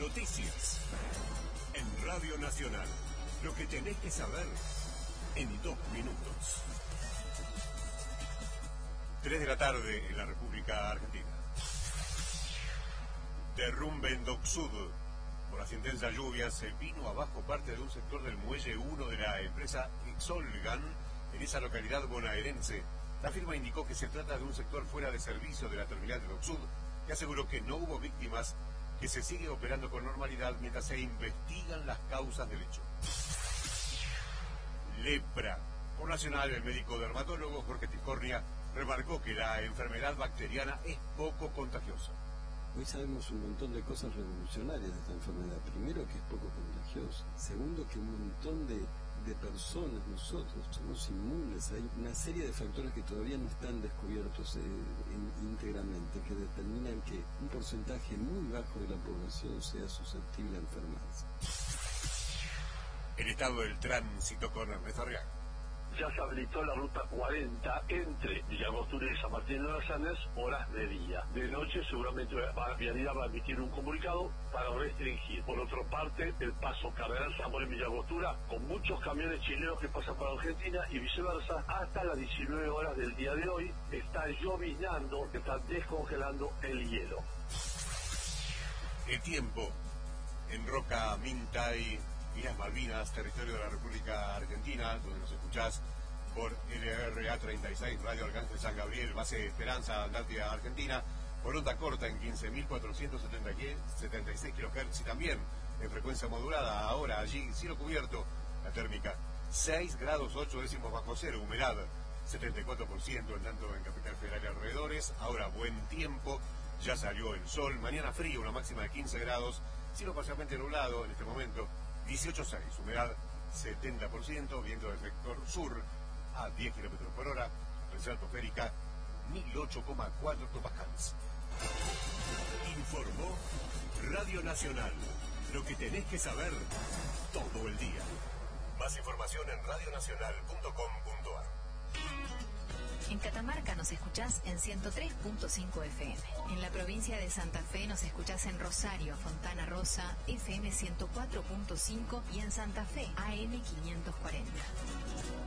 Noticias. En Radio Nacional. Lo que tenés que saber en 2 minutos. 3 de la tarde en la República Argentina. Derrumbe en Dock Sud. Por las intensas lluvias se vino abajo parte de un sector del muelle 1 de la empresa Exolgan en esa localidad bonaerense. La firma indicó que se trata de un sector fuera de servicio de la terminal de Dock Sud y aseguró que no hubo víctimas, que se sigue operando con normalidad mientras se investigan las causas del hecho. Lepra. Por Nacional, el médico dermatólogo Jorge Ticornia remarcó que la enfermedad bacteriana es poco contagiosa. Hoy sabemos un montón de cosas revolucionarias de esta enfermedad. Primero, que es poco contagiosa. Segundo, que un montón de personas, nosotros, somos inmunes. Hay una serie de factores que todavía no están descubiertos íntegramente, que determinan que un porcentaje muy bajo de la población sea susceptible a enfermarse. El estado del tránsito con Ernesto Arriaga. Ya se habilitó la ruta 40 entre Villa Angostura y San Martín de los Andes, horas de día. De noche seguramente Vialidad va a emitir un comunicado para restringir. Por otra parte, el paso Cardenal Zamora en Villa Angostura, con muchos camiones chilenos que pasan para Argentina y viceversa, hasta las 19 horas del día de hoy, está llovinando, está descongelando el hielo. El tiempo en Roca, Mintay, Islas Malvinas, territorio de la República Argentina, donde nos escuchás por LRA 36, Radio Arcángel San Gabriel, base Esperanza, Antártida, Argentina, por onda corta en 15.476 kHz y también en frecuencia modulada. Ahora allí, cielo cubierto, la térmica 6 grados 8 décimos bajo cero, humedad 74%, en tanto en Capital Federal y alrededores. Ahora buen tiempo, ya salió el sol, mañana frío, una máxima de 15 grados, cielo parcialmente nublado en este momento, 18.6, humedad 70%, viento del sector sur a 10 km por hora, presión atmosférica 1008,4 hectopascales. Informó Radio Nacional. Lo que tenés que saber todo el día. Más información en radionacional.com.ar. En Catamarca nos escuchás en 103.5 FM. En la provincia de Santa Fe nos escuchás en Rosario, Fontana Rosa, FM 104.5 y en Santa Fe, AM 540.